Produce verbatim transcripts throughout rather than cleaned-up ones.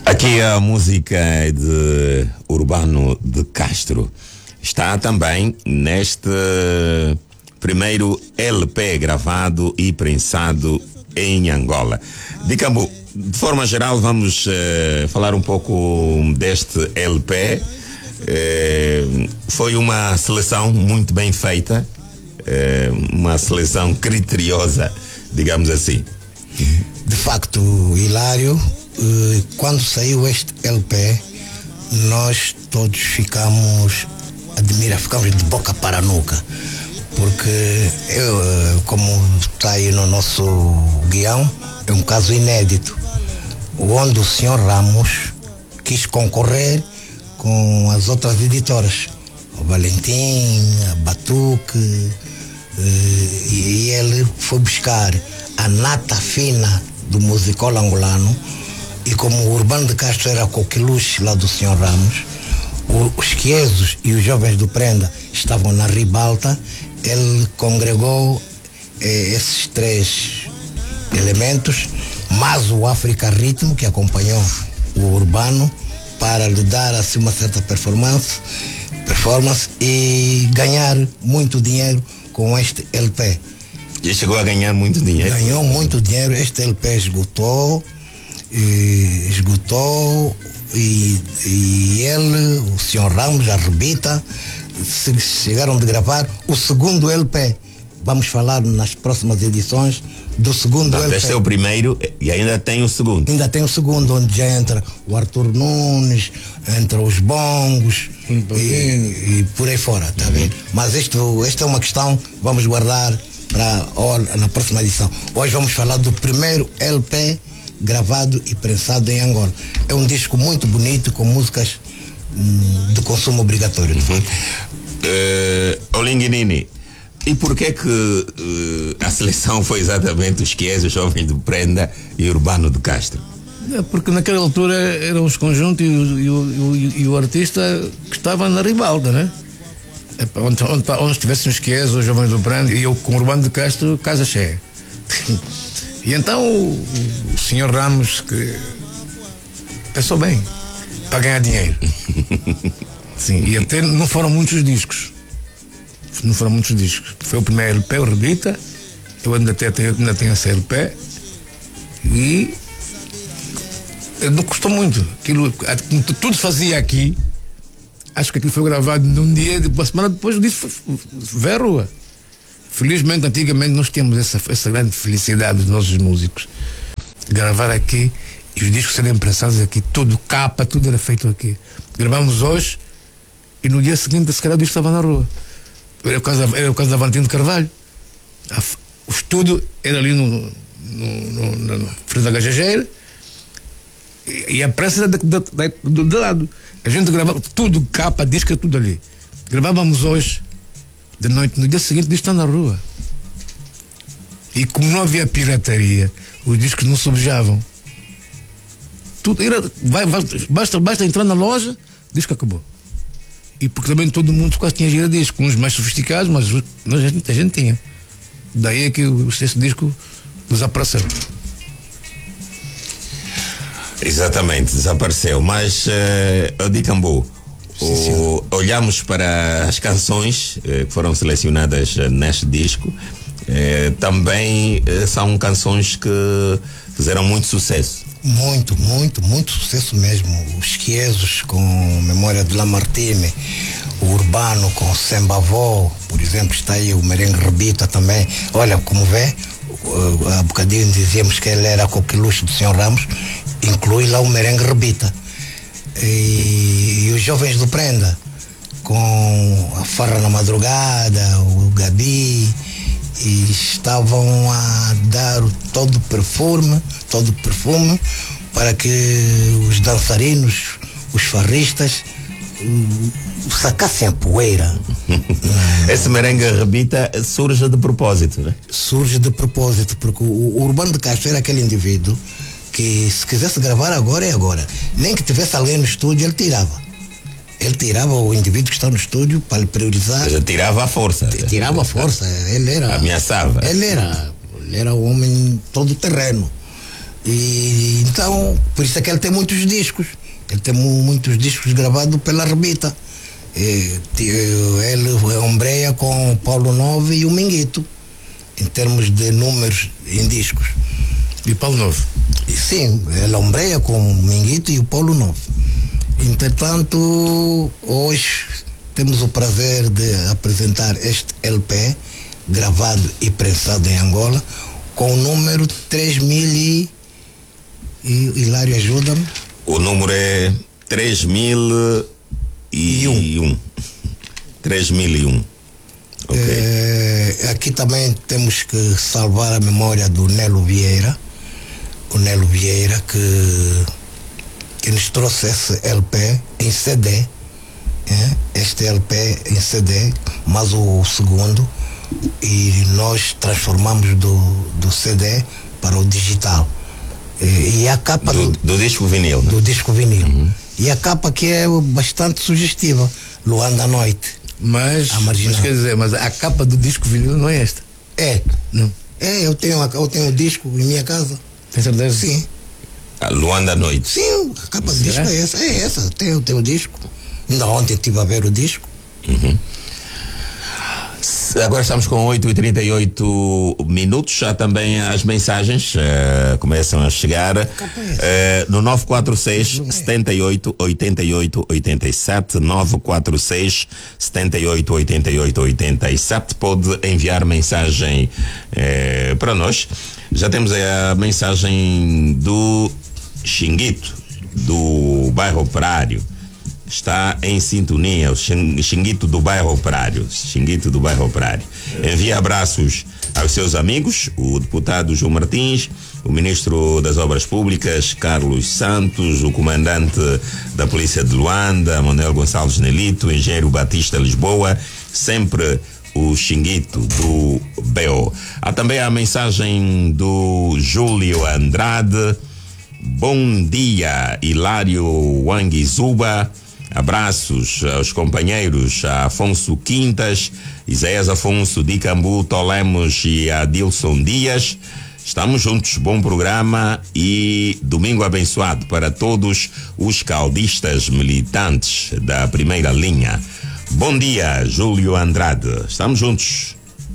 Aqui a música é de Urbano de Castro. Está também neste primeiro L P gravado e prensado em Angola. Dicambu, de forma geral, vamos uh, falar um pouco deste L P. Uh, foi uma seleção muito bem feita, uh, uma seleção criteriosa, digamos assim. De facto, Hilário, uh, quando saiu este L P, nós todos ficamos, admira, ficamos de boca para a nuca, porque eu, como está aí no nosso guião, é um caso inédito, onde o senhor Ramos quis concorrer com as outras editoras, o Valentim, a Batuque, e ele foi buscar a nata fina do musical angolano, e como o Urbano de Castro era coqueluche lá do senhor Ramos, os Quiesos e os Jovens do Prenda estavam na ribalta, ele congregou eh, esses três elementos, mais o África Ritmo, que acompanhou o Urbano, para lhe dar assim uma certa performance, performance e ganhar muito dinheiro com este L P. E chegou a ganhar muito dinheiro? Ganhou muito dinheiro, este L P esgotou, e, esgotou, e, e ele, o senhor Ramos, a Rebita, chegaram de gravar o segundo L P. Vamos falar nas próximas edições do segundo Não, L P. Este é o primeiro e ainda tem o segundo. Ainda tem o segundo, onde já entra o Arthur Nunes, entra os bongos e, e por aí fora, tá vendo? Mas isto, esta é uma questão, vamos guardar para na próxima edição. Hoje vamos falar do primeiro L P gravado e prensado em Angola. É um disco muito bonito, com músicas hum, de consumo obrigatório. Uhum. Uh, Olinguinini, e por que que uh, a seleção foi exatamente os Quiesos, Jovens de Prenda e Urbano de Castro? É porque naquela altura eram os conjuntos e o, e o, e o, e o artista que estava na ribalta, né? É, onde, onde, onde estivessem os Quiesos, os Jovens do Prenda e eu com o Urbano de Castro, casa cheia. E então o, o senhor Ramos, que pensou bem, para ganhar dinheiro. Sim, e até não foram muitos discos. Não foram muitos discos. Foi o primeiro L P, o Rebita. Eu ainda tenho, ainda tenho esse L P. E não custou muito. Aquilo, tudo fazia aqui. Acho que aquilo foi gravado num dia, uma semana depois disso veio à rua. Felizmente, antigamente, nós tínhamos essa, essa grande felicidade dos nossos músicos. Gravar aqui e os discos serem prensados aqui, tudo, capa, tudo era feito aqui. Gravamos hoje e no dia seguinte, se calhar, o disco estava na rua. Era o caso, era o caso da Valentim de Carvalho. A, o estúdio era ali no, no, no, no, no frente da gajageira e, e a prensa era do, do, do lado. A gente gravava tudo, capa, disco, tudo ali. Gravávamos hoje de noite, no dia seguinte o disco está na rua. E como não havia pirataria, os discos não sobejavam. Tudo era, vai, vai, basta, basta entrar na loja, o disco acabou. E porque também todo mundo quase tinha giradisco, uns mais sofisticados, mas a gente, a gente tinha. Daí é que esse disco desapareceu. Exatamente, desapareceu. Mas, uh, Dicambu, o, olhamos para as canções eh, que foram selecionadas eh, neste disco, eh, também eh, são canções que fizeram muito sucesso. Muito, muito, muito sucesso mesmo. Os Quiesos com Memória de Lamartine, o Urbano com Sembavó, por exemplo, está aí o Merengue Rebita também. Olha, como vê, há bocadinho dizíamos que ele era coqueluche do senhor Ramos, inclui lá o Merengue Rebita. E, e os Jovens do Prenda com a Farra na Madrugada, o Gabi, e estavam a dar todo o perfume, todo o perfume para que os dançarinos, os farristas sacassem a poeira. Esse Merengue Rebita surge de propósito, né? Surge de propósito, porque o, o Urbano de Castro era aquele indivíduo que se quisesse gravar agora é agora. Nem que tivesse alguém no estúdio, ele tirava. Ele tirava o indivíduo que está no estúdio para lhe priorizar. Ele tirava a força. Tirava a força. Ele era. Ameaçava. Ele era. Ele era o homem todo terreno. E então, por isso é que ele tem muitos discos. Ele tem mu- muitos discos gravados pela Rebita. E, t- ele ombreia com o Paulo Novo e o Minguito, em termos de números em discos. E Paulo Novo? E, sim, ele ombreia com o Minguito e o Paulo Novo. Entretanto, hoje temos o prazer de apresentar este L P, gravado e prensado em Angola, com o número três mil e... e Hilário, ajuda-me. O número é três mil e um. três mil e um. Ok. É, aqui também temos que salvar a memória do Nelo Vieira. O Nelo Vieira que, que nos trouxe esse L P em C D. É? Este L P em C D, mas o segundo, e nós transformamos do, do C D para o digital. E, e a capa Do, do, do disco vinil, né? do disco vinil. Uhum. E a capa que é bastante sugestiva, Luanda à Noite. Mas, A marginal. mas quer dizer, mas a capa do disco vinil não é esta. É, Não. é, eu tenho, a- eu tenho o disco em minha casa. Tem certeza? Sim, A Luanda à Noite. sim, a capa do Será? disco é essa, é essa, eu tenho, eu tenho o disco. Ainda ontem estive a ver o disco. Agora estamos com oito e trinta e oito minutos, já também as mensagens eh, começam a chegar eh, no nove quatro seis, sete oito, oito oito oito sete, nove quatro seis, sete oito, oito oito oito sete. Pode enviar mensagem eh, para nós. Já temos a mensagem do Xinguito, do bairro Operário. Está em sintonia, o Xin- Xinguito do bairro Operário. Xinguito do bairro Operário. Envia abraços aos seus amigos, o deputado João Martins, o ministro das Obras Públicas, Carlos Santos, o comandante da Polícia de Luanda, Manuel Gonçalves Nelito, o engenheiro Batista Lisboa, sempre o Xinguito do B O. Há também a mensagem do Júlio Andrade. Bom dia, Hilário Wangizuba. Abraços aos companheiros Afonso Quintas, Isaías Afonso de Cambu, Tolemos e Adilson Dias. Estamos juntos, bom programa e domingo abençoado para todos os caldistas militantes da primeira linha. Bom dia, Júlio Andrade. Estamos juntos.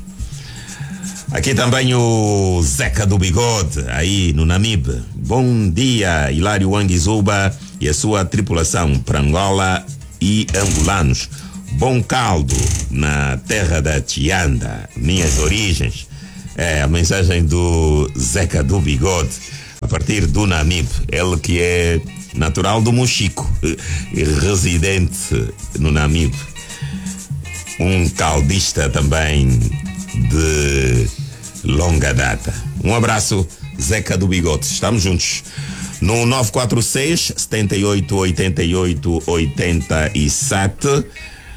Aqui também o Zeca do Bigode, aí no Namibe. Bom dia, Hilário Wangizuba e a sua tripulação para Angola e angolanos. Bom caldo na terra da Tianda, minhas origens. É a mensagem do Zeca do Bigode, a partir do Namibe. Ele que é natural do Mochico e residente no Namibe. Um caldista também de longa data. Um abraço, Zeca do Bigode. Estamos juntos no nove quatro seis, sete oito oito oito oito sete.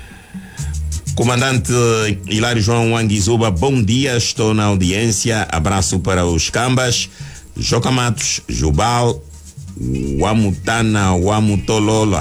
Comandante Hilário João Wangizuba, bom dia, estou na audiência. Abraço para os Cambas, Joca Matos, Jubal, Wamutana Wamutolola,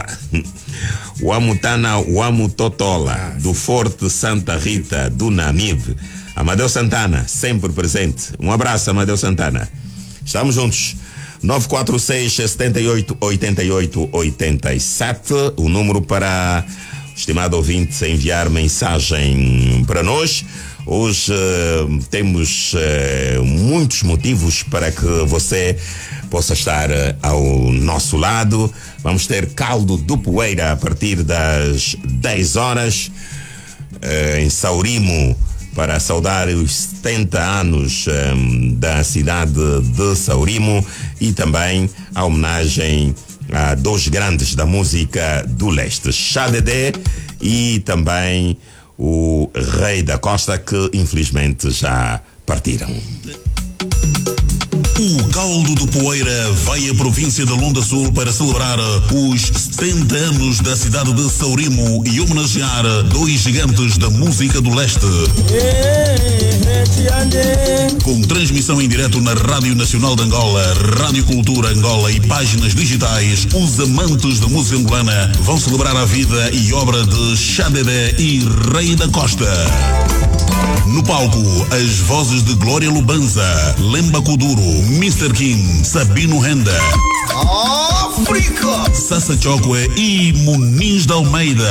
Wamutana Wamutotola, do Forte Santa Rita, do Namibe. Amadeu Santana, sempre presente. Um abraço, Amadeu Santana. Estamos juntos. nove quatro seis, sete oito oito oito oito sete, o número para o estimado ouvinte enviar mensagem para nós. Hoje uh, temos uh, muitos motivos para que você possa estar uh, ao nosso lado. Vamos ter caldo do Poeira a partir das dez horas uh, em Saurimo, para saudar os setenta anos um, da cidade de Saurimo, e também a homenagem a dois grandes da música do leste, Xadedé e também o Rei da Costa, que infelizmente já partiram. O caldo do Poeira vai à província de Londa Sul para celebrar os setenta anos da cidade de Saurimo e homenagear dois gigantes da música do leste. Com transmissão em direto na Rádio Nacional de Angola, Rádio Cultura Angola e páginas digitais, os amantes da música angolana vão celebrar a vida e obra de Xadedé e Rei da Costa. No palco, as vozes de Glória Lubanza, Lemba Kuduro, mister Kim, Sabino Renda, África, Sassa Chokwe e Muniz de Almeida.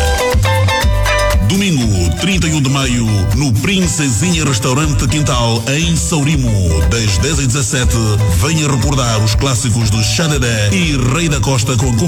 Domingo, trinta e um de maio, no Princesinha Restaurante Quintal, em Saurimo, das dez às dezassete, venha recordar os clássicos do Xadedé e Rei da Costa com